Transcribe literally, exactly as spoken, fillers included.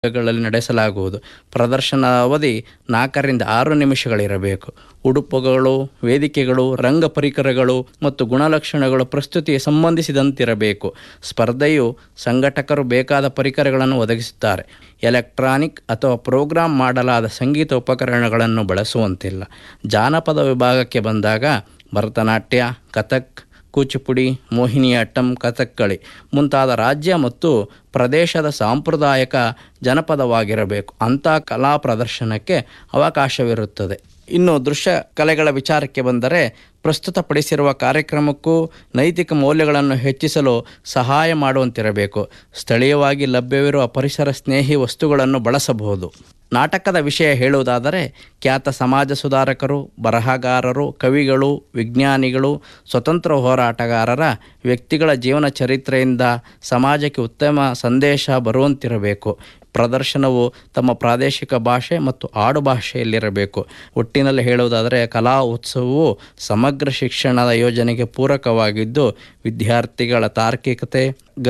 ಗಳಲ್ಲಿ ನಡೆಸಲಾಗುವುದು. ಪ್ರದರ್ಶನ ಅವಧಿ ನಾಲ್ಕರಿಂದ ಆರು ನಿಮಿಷಗಳಿರಬೇಕು. ಉಡುಪುಗಳು, ವೇದಿಕೆಗಳು, ರಂಗ ಪರಿಕರಗಳು ಮತ್ತು ಗುಣಲಕ್ಷಣಗಳು ಪ್ರಸ್ತುತಿಗೆ ಸಂಬಂಧಿಸಿದಂತಿರಬೇಕು. ಸ್ಪರ್ಧೆಯು ಸಂಘಟಕರು ಬೇಕಾದ ಪರಿಕರಗಳನ್ನು ಒದಗಿಸುತ್ತಾರೆ. ಎಲೆಕ್ಟ್ರಾನಿಕ್ ಅಥವಾ ಪ್ರೋಗ್ರಾಂ ಮಾಡಲಾದ ಸಂಗೀತ ಉಪಕರಣಗಳನ್ನು ಬಳಸುವಂತಿಲ್ಲ. ಜಾನಪದ ವಿಭಾಗಕ್ಕೆ ಬಂದಾಗ ಭರತನಾಟ್ಯ, ಕಥಕ್, ಕೂಚಿಪುಡಿ, ಮೋಹಿನಿಯಾಟ್ಟಂ, ಕಥಕ್ಕಳಿ ಮುಂತಾದ ರಾಜ್ಯ ಮತ್ತು ಪ್ರದೇಶದ ಸಾಂಪ್ರದಾಯಿಕ ಜನಪದವಾಗಿರಬೇಕು. ಅಂಥ ಕಲಾ ಪ್ರದರ್ಶನಕ್ಕೆ ಅವಕಾಶವಿರುತ್ತದೆ. ಇನ್ನು ದೃಶ್ಯ ಕಲೆಗಳ ವಿಚಾರಕ್ಕೆ ಬಂದರೆ, ಪ್ರಸ್ತುತಪಡಿಸಿರುವ ಕಾರ್ಯಕ್ರಮಕ್ಕೂ ನೈತಿಕ ಮೌಲ್ಯಗಳನ್ನು ಹೆಚ್ಚಿಸಲು ಸಹಾಯ ಮಾಡುವಂತಿರಬೇಕು. ಸ್ಥಳೀಯವಾಗಿ ಲಭ್ಯವಿರುವ ಪರಿಸರ ಸ್ನೇಹಿ ವಸ್ತುಗಳನ್ನು ಬಳಸಬಹುದು. ನಾಟಕದ ವಿಷಯ ಹೇಳುವುದಾದರೆ, ಖ್ಯಾತ ಸಮಾಜ ಸುಧಾರಕರು, ಬರಹಗಾರರು, ಕವಿಗಳು, ವಿಜ್ಞಾನಿಗಳು, ಸ್ವತಂತ್ರ ಹೋರಾಟಗಾರರ ವ್ಯಕ್ತಿಗಳ ಜೀವನ ಚರಿತ್ರೆಯಿಂದ ಸಮಾಜಕ್ಕೆ ಉತ್ತಮ ಸಂದೇಶ ಬರುವಂತಿರಬೇಕು. ಪ್ರದರ್ಶನವು ತಮ್ಮ ಪ್ರಾದೇಶಿಕ ಭಾಷೆ ಮತ್ತು ಆಡು ಭಾಷೆಯಲ್ಲಿರಬೇಕು. ಒಟ್ಟಿನಲ್ಲಿ ಹೇಳುವುದಾದರೆ, ಕಲಾ ಉತ್ಸವವು ಸಮಗ್ರ ಶಿಕ್ಷಣದ ಯೋಜನೆಗೆ ಪೂರಕವಾಗಿದ್ದು, ವಿದ್ಯಾರ್ಥಿಗಳ ತಾರ್ಕಿಕತೆ